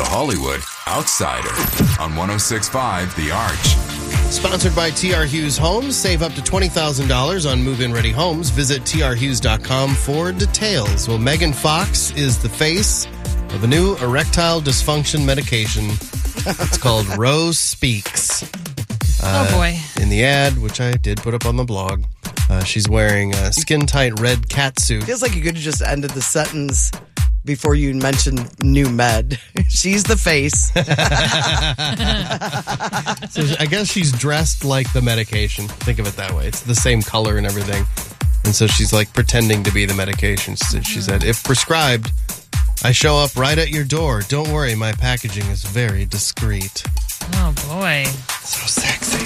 Hollywood Outsider on 106.5 The Arch. Sponsored by TR Hughes Homes. Save up to $20,000 on move-in ready homes. Visit trhughes.com for details. Well, Megan Fox is the face of a new erectile dysfunction medication. It's called Rose Speaks. Oh, boy. In the ad, which I did put up on the blog, she's wearing a skin-tight red catsuit. Feels like you could have just ended the sentence before you mentioned new med. She's the face. So I guess she's dressed like the medication. Think of it that way. It's the same color and everything. And so she's like pretending to be the medication. So she said, if prescribed, I show up right at your door. Don't worry, my packaging is very discreet. Oh, boy. So sexy.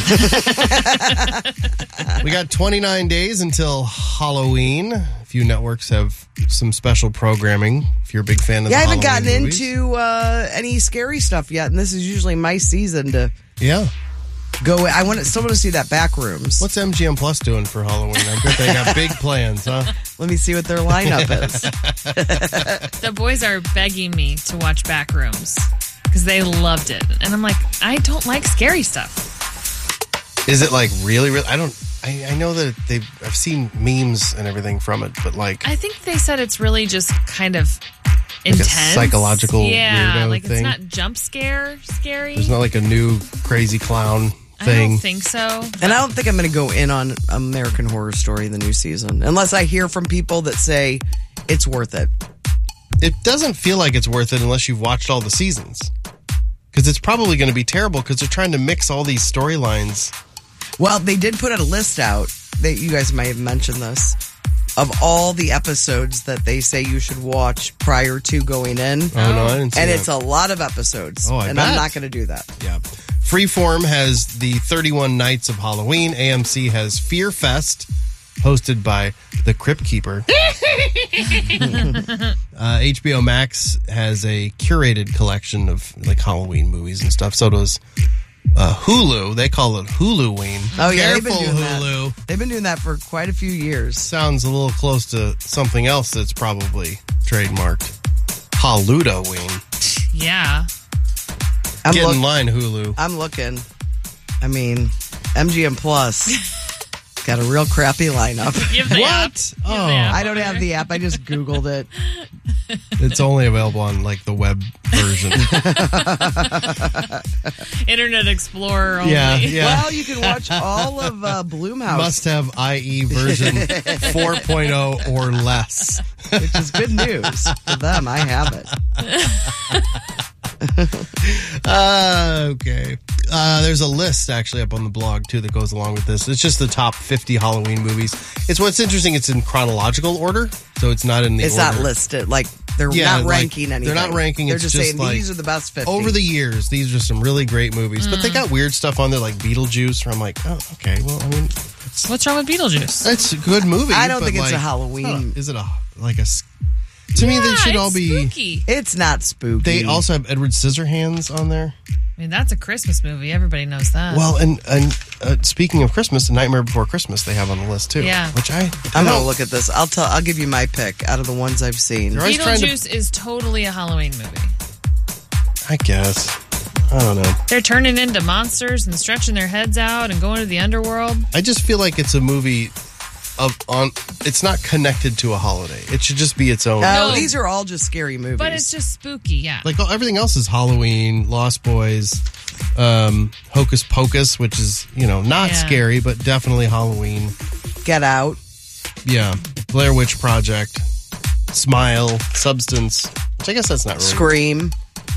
We got 29 days until Halloween. A few networks have some special programming if you're a big fan of the Halloween I haven't gotten movies. into any scary stuff yet, and this is usually my season to go. I still want to see that Backrooms. What's MGM Plus doing for Halloween? I bet they got big plans, huh? Let me see what their lineup is. The boys are begging me to watch Backrooms because they loved it. And I'm like, I don't like scary stuff. Is it like really? I know that I've seen memes and everything from it, but like I think they said it's really just kind of intense. a psychological weirdo like thing. it's not jump scary. There's not like a new crazy clown I thing. don't think so. And I don't think I'm going to go in on American Horror Story in the new season, unless I hear from people that say it's worth it. It doesn't feel like it's worth it unless you've watched all the seasons. Because it's probably going to be terrible because they're trying to mix all these storylines. Well, they did put a list out, that you guys might have mentioned this, of all the episodes that they say you should watch prior to going in. Oh, no, I didn't see And that. it's a lot of episodes. Oh, I and bet. I'm not going to do that. Yeah. Freeform has the 31 Nights of Halloween. AMC has Fear Fest, hosted by the Crypt Keeper. HBO Max has a curated collection of like Halloween movies and stuff. So does Hulu. They call it Huluween. Oh, yeah, Careful, they've been doing Hulu. that. They've been doing that for quite a few years. Sounds a little close to something else that's probably trademarked. Haludoween. Yeah. Get in line, Hulu. I'm looking. I mean, MGM Plus got a real crappy lineup. Give the app. What? Give the Oh, app I don't over have there. the app. I just Googled it. it's only available on like the web version. Internet Explorer only. Yeah. Well, you can watch all of Blumhouse, Must have IE version 4.0 or less. which is good news for them. I have it. Okay. There's a list actually up on the blog too that goes along with this. It's just the top 50 Halloween movies. It's what's interesting. It's in chronological order, so it's not in the It's order. not listed. Like, they're Yeah, not like, ranking anything. they're not ranking, They're it's just just saying like, these are the best 50. Over the years, these are some really great movies, but they got weird stuff on there like Beetlejuice, where I'm like, oh, okay, well, I mean, What's wrong with Beetlejuice? it's a good movie. I don't but think it's like, a Halloween. Is it to me, they should all it's be. spooky. It's not spooky. They also have Edward Scissorhands on there. I mean, that's a Christmas movie. Everybody knows that. Well, and speaking of Christmas, Nightmare Before Christmas they have on the list too. Yeah. Which I'm gonna look at this. I'll give you my pick out of the ones I've seen. They're always trying to- Beetlejuice is totally a Halloween movie. I guess. I don't know. They're turning into monsters and stretching their heads out and going to the underworld. I just feel like it's a movie it's not connected to a holiday. It should just be its own. No, No. these are all just scary movies. But it's just spooky, yeah. Like everything else is Halloween, Lost Boys, Hocus Pocus, which is, not Yeah. scary, but definitely Halloween. Get Out. Yeah. Blair Witch Project, Smile, Substance, which I guess that's not really. Scream.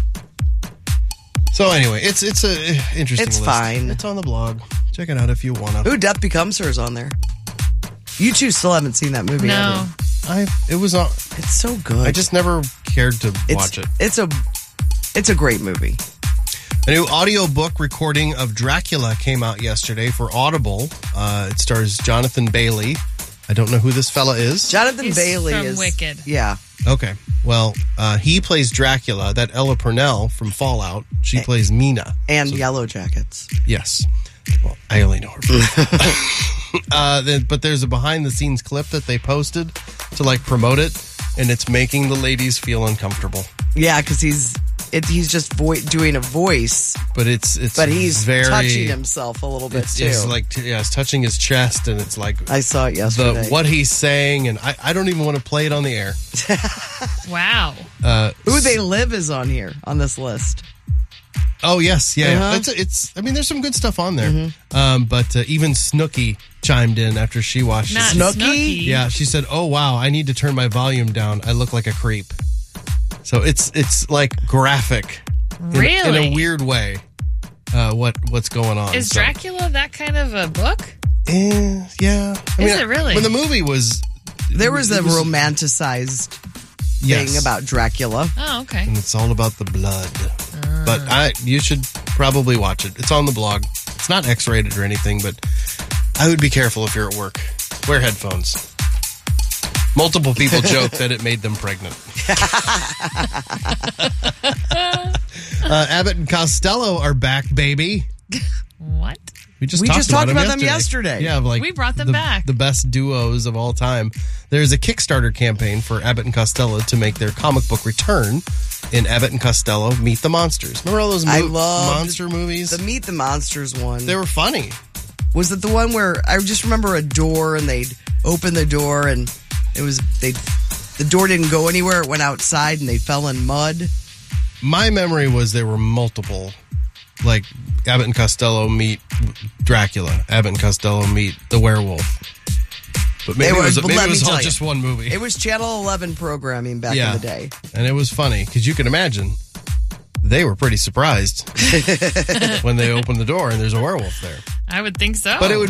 So anyway, it's a interesting It's list. fine. It's on the blog. Check it out if you want to. Ooh, Death Becomes Her is on there. You two still haven't seen that movie, have No. you? It was on. It's so good. I just never cared to watch it. It's a great movie. A new audiobook recording of Dracula came out yesterday for Audible. It stars Jonathan Bailey. I don't know who this fella is. Jonathan He's Bailey from is Wicked. Yeah. Okay. Well, he plays Dracula. That Ella Purnell from Fallout, she plays Mina. And Yellow Jackets. Yes. Well, I only know her from but there's a behind-the-scenes clip that they posted to, promote it, and it's making the ladies feel uncomfortable. Yeah, because he's he's just doing a voice, but he's very touching himself a little bit too. It's like it's touching his chest, and it's like I saw it yesterday. What he's saying, and I don't even want to play it on the air. Wow. Who They Live is on here on this list. Oh yes, yeah. Uh-huh. It's. I mean, there's some good stuff on there. But even Snooki chimed in after she watched Not it. Snooki. Yeah, she said, "Oh wow, I need to turn my volume down. I look like a creep." So it's like graphic, Really? in a weird way. What's going on? Is Dracula that kind of a book? Yeah. Is it really? When the movie was, There was a romanticized thing about Dracula. Oh, okay. and it's all about the blood. But you should probably watch it. It's on the blog. It's not X-rated or anything, but I would be careful if you're at work. Wear headphones. Multiple people joke that it made them pregnant. Abbott and Costello are back, baby. What? We just talked about them yesterday. Yeah, like We brought them back. The best duos of all time. There's a Kickstarter campaign for Abbott and Costello to make their comic book return in Abbott and Costello Meet the Monsters. Remember all those monster movies? The Meet the Monsters one. They were funny. Was it the one where I just remember a door and they'd open the door and the door didn't go anywhere. It went outside and they fell in mud. My memory was there were multiple, like Abbott and Costello meet Dracula, Abbott and Costello meet the werewolf. But maybe it was all just one movie. It was Channel 11 programming back in the day. And it was funny because you can imagine they were pretty surprised when they opened the door and there's a werewolf there. I would think so. But it would